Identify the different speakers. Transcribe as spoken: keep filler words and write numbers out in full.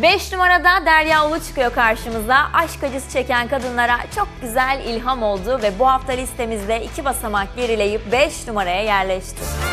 Speaker 1: beş numarada Derya Ulu çıkıyor karşımıza. Aşk acısı çeken kadınlara çok güzel ilham oldu ve bu hafta listemizde iki basamak gerileyip beş numaraya yerleşti.